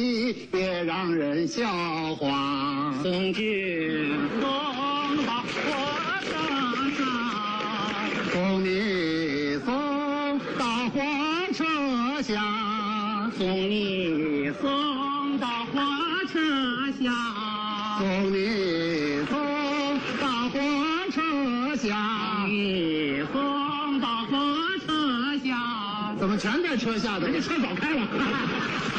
别让人笑话。 送君送到火车上， 送你送到火车下， 送你送到火车下， 送你送到火车下， 你送到火车下。 怎么全在车下的？ 人家车早开了。